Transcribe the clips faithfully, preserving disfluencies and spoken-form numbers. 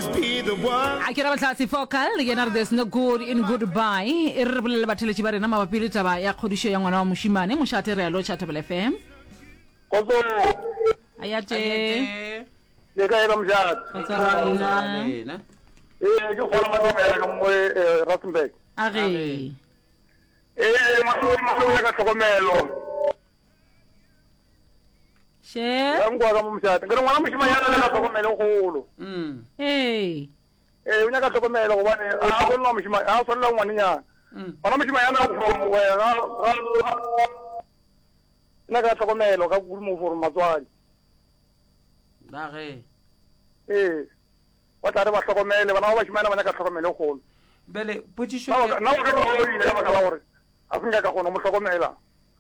always be the one. I kira batla focal le yena there's no good in goodbye e re bolele batheletse ba rena mabapi le taba ya kgodisho ya ngwana wa moshimane moshate re ya lo chat F M Koso ayate le ka ela mjat tsarana eh ke khona ma ka ka mo Rustenburg are eh ma ma ka tlhokomelo she ya ngwa ka mo mjat ke ngwana moshimane ya ka tlhokomelo golo mm eh eh unya ka tlhokomelo go bane a go nna moshimane a so nna ngwana nya ngwana moshimane ya na go mo ya ga na ka tlhokomelo ka go mo for matswadi la ge eh wa tla re ba tlhokomele bana ba shimana bana ka tlhokomelo golo bele potsisho na o ka go ile ba ka la gore a funga ka gona mo tlhokomela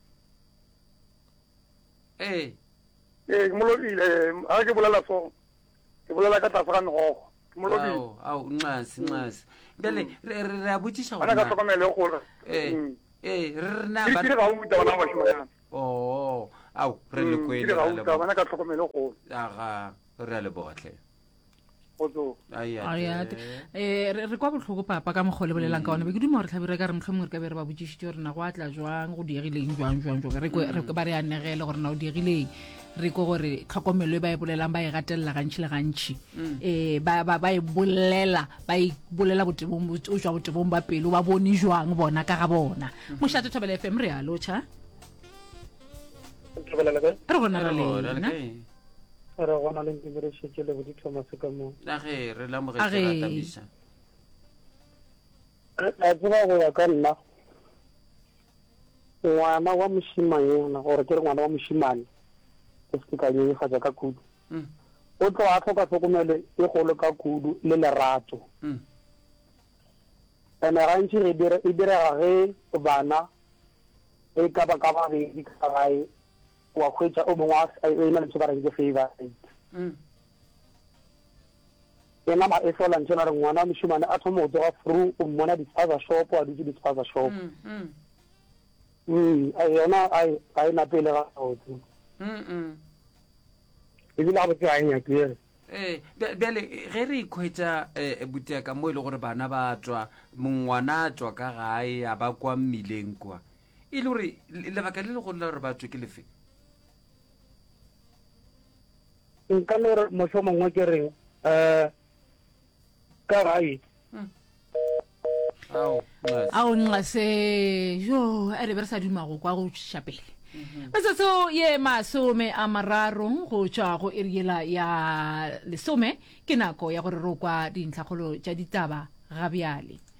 eh eh mo lo ile a ke bolela so ke bolela ka tsa ga ngogo mo lo ile au au nxasi nxasi bele re re a botsisha bana ka tlhokomelo golo eh eh re na ba ke ga o uta bana ba shimana oh au re le ke ga o uta bana ka tlhokomelo golo aga re a le botle ozo ayate eh re kwa botlhoko papa ka mogole bolelang ka ona be ke dimo re tlhabire ka re motlhomong re ka be re ba botsishitse re na go atla jwang go diegileng jwang jwang jwang re re ba re anegele gore na o diegileng re go gore tlhokomelo e ba e bolelang ba e gatella gantši le gantši eh ba ba ba e bolela ba e bolela botebong o jwa botebong ba pelo ba bone jwang bona ka ga bona moshate Thobela F M re a locha re gona re le re gona le ke re shetse le bodi Thomas ka mo la ge re la mo ge re tabisa a tseba go ya ka nna ngwana wa moshimane na gore ke ngwana wa moshimane ke se ka le ga ka kudu o tlo a tlhoka tlhokomele e golo ka kudu le lerato ena rantsi re dire e dire ge bana e ka ba ka ba re di ka gae wa khwetsa o mongwa e na le tsebara ke favorite mm ena ma e sola ntse na re ngwana moshimane a thomo go fru o mona di spaza shop wa di di spaza shop mm mm ai ona ai ai na pele ga o tsi mm mm e dile ga botsa anya ke eh bele ge re ikhwetsa e butia ka mo ile gore bana ba tswa mongwana tswa ka gae a ba kwa mmileng kwa ile gore le baka le le go le re ba tswe ke lefe nka le mo shomo ngwe ke re eh ka gae au ao nxase yo a re bersa duma go kwa go shapele Matsatso ye masome a mararo go tšwa go eriela ya lesome ke nako ya gore ro kwa dintlhakgolo tša ditaba ga bjale